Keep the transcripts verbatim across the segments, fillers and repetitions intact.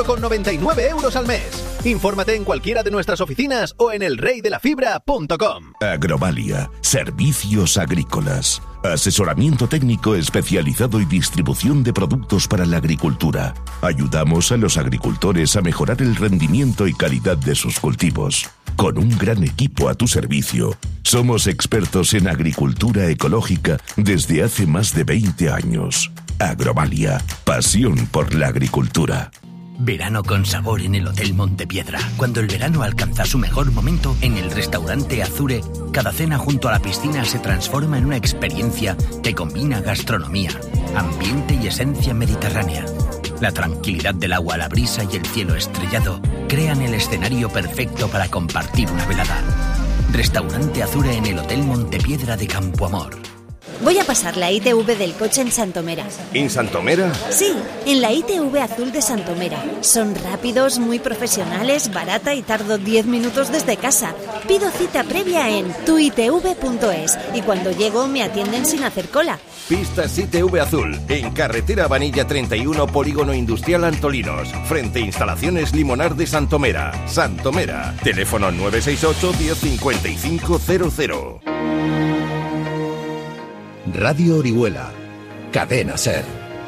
con noventa y nueve euros al mes. Infórmate en cualquiera de nuestras oficinas o en el rey de la fibra punto com. Agrovalia, servicios agrícolas, asesoramiento técnico especializado y distribución de productos para la agricultura. Ayudamos a los agricultores a mejorar el rendimiento y calidad de sus cultivos. Con un gran equipo a tu servicio, somos expertos en agricultura ecológica desde hace más de veinte años. Agrovalia, pasión por la agricultura. Verano con sabor en el Hotel Montepiedra. Cuando el verano alcanza su mejor momento, en el restaurante Azure, cada cena junto a la piscina se transforma en una experiencia que combina gastronomía, ambiente y esencia mediterránea. La tranquilidad del agua, la brisa y el cielo estrellado crean el escenario perfecto para compartir una velada. Restaurante Azure en el Hotel Montepiedra de Campoamor. Voy a pasar la I T V del coche en Santomera. ¿En Santomera? Sí, en la I T V azul de Santomera. Son rápidos, muy profesionales, barata y tardo diez minutos desde casa. Pido cita previa en tu i t v punto es y cuando llego me atienden sin hacer cola. Pistas I T V azul, en carretera Vanilla treinta y uno, Polígono Industrial Antolinos, frente a Instalaciones Limonar de Santomera. Santomera, teléfono nueve seis ocho, diez cincuenta y cinco cero cero. Radio Orihuela, Cadena Ser.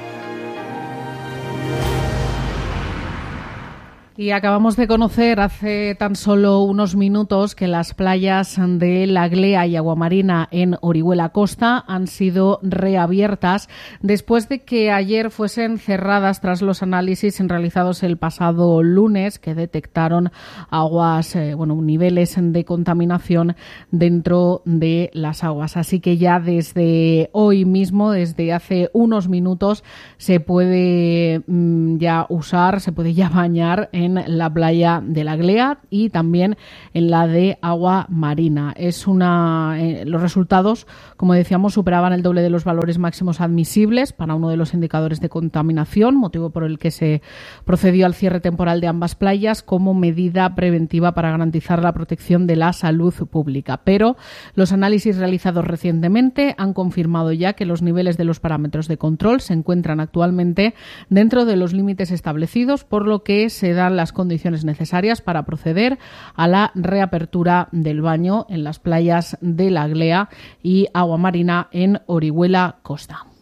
Y acabamos de conocer hace tan solo unos minutos que las playas de La Glea y Aguamarina en Orihuela Costa han sido reabiertas después de que ayer fuesen cerradas tras los análisis realizados el pasado lunes que detectaron aguas, eh, bueno, niveles de contaminación dentro de las aguas. Así que ya desde hoy mismo, desde hace unos minutos, se puede mm, ya usar, se puede ya bañar en en la playa de La Glea y también en la de Aguamarina. Es una, eh, los resultados, como decíamos, superaban el doble de los valores máximos admisibles para uno de los indicadores de contaminación, motivo por el que se procedió al cierre temporal de ambas playas como medida preventiva para garantizar la protección de la salud pública. Pero los análisis realizados recientemente han confirmado ya que los niveles de los parámetros de control se encuentran actualmente dentro de los límites establecidos, por lo que se dan las condiciones necesarias para proceder a la reapertura del baño en las playas de La Glea y Aguamarina en Orihuela Costa.